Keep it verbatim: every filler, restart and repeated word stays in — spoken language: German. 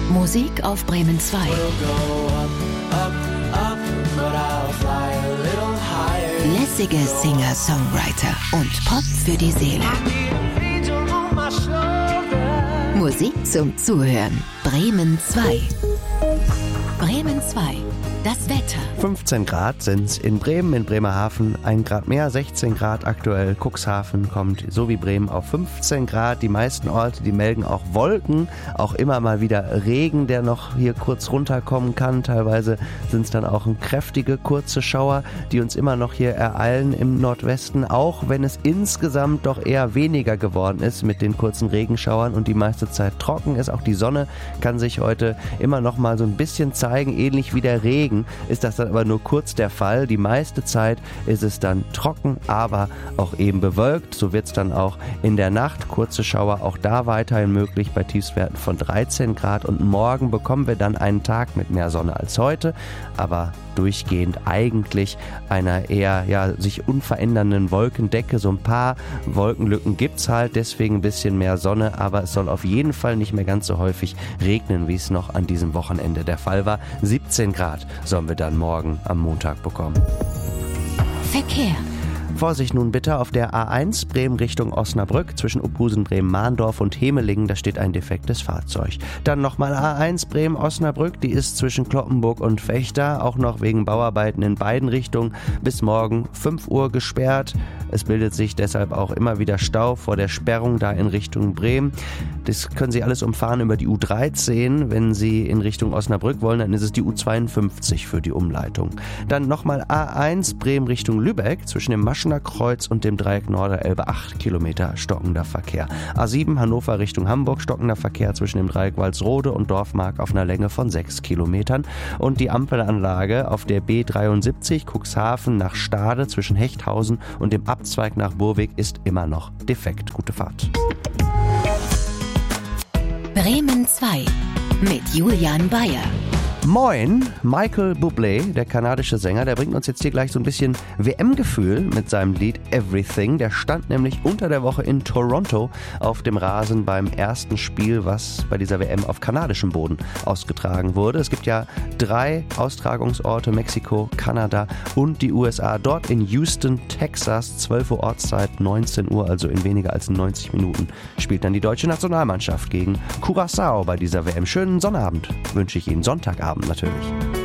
Musik auf Bremen zwei. Lässige Singer-Songwriter und Pop für die Seele. Musik zum Zuhören. Bremen zwei. Bremen zwei. Das Wetter. fünfzehn Grad sind's in Bremen, in Bremerhaven. Ein Grad mehr, sechzehn Grad aktuell. Cuxhaven kommt so wie Bremen auf fünfzehn Grad. Die meisten Orte, die melden auch Wolken, auch immer mal wieder Regen, der noch hier kurz runterkommen kann. Teilweise sind's dann auch kräftige, kurze Schauer, die uns immer noch hier ereilen im Nordwesten. Auch wenn es insgesamt doch eher weniger geworden ist mit den kurzen Regenschauern und die meiste Zeit trocken ist. Auch die Sonne kann sich heute immer noch mal so ein bisschen zeigen, ähnlich wie der Regen. Ist das dann aber nur kurz der Fall. Die meiste Zeit ist es dann trocken, aber auch eben bewölkt. So wird es dann auch in der Nacht. Kurze Schauer auch da weiterhin möglich bei Tiefstwerten von dreizehn Grad. Und morgen bekommen wir dann einen Tag mit mehr Sonne als heute, aber durchgehend eigentlich einer eher ja, sich unverändernden Wolkendecke. So ein paar Wolkenlücken gibt es halt, deswegen ein bisschen mehr Sonne, aber es soll auf jeden Fall nicht mehr ganz so häufig regnen, wie es noch an diesem Wochenende der Fall war. siebzehn Grad sollen wir dann morgen am Montag bekommen. Verkehr. Vorsicht nun bitte auf der A eins Bremen Richtung Osnabrück zwischen Uphusen, Bremen-Mahndorf und Hemelingen, da steht ein defektes Fahrzeug. Dann nochmal A eins Bremen-Osnabrück, die ist zwischen Cloppenburg und Vechta, auch noch wegen Bauarbeiten in beiden Richtungen, bis morgen fünf Uhr gesperrt. Es bildet sich deshalb auch immer wieder Stau vor der Sperrung da in Richtung Bremen. Das können Sie alles umfahren über die U dreizehn. Wenn Sie in Richtung Osnabrück wollen, dann ist es die U zweiundfünfzig für die Umleitung. Dann nochmal A eins Bremen Richtung Lübeck zwischen dem Maschener Kreuz und dem Dreieck Norderelbe acht Kilometer stockender Verkehr. A sieben Hannover Richtung Hamburg stockender Verkehr zwischen dem Dreieck Walsrode und Dorfmark auf einer Länge von sechs Kilometern. Und die Ampelanlage auf der B dreiundsiebzig Cuxhaven nach Stade zwischen Hechthausen und dem Abzweig nach Burwig ist immer noch defekt. Gute Fahrt. Bremen zwei mit Julian Bayer. Moin, Michael Bublé, der kanadische Sänger, der bringt uns jetzt hier gleich so ein bisschen W M-Gefühl mit seinem Lied Everything. Der stand nämlich unter der Woche in Toronto auf dem Rasen beim ersten Spiel, was bei dieser W M auf kanadischem Boden ausgetragen wurde. Es gibt ja drei Austragungsorte, Mexiko, Kanada und die U S A. Dort in Houston, Texas, zwölf Uhr Ortszeit, neunzehn Uhr, also in weniger als neunzig Minuten, spielt dann die deutsche Nationalmannschaft gegen Curaçao bei dieser W M. Schönen Sonnabend wünsche ich Ihnen, Sonntagabend natürlich.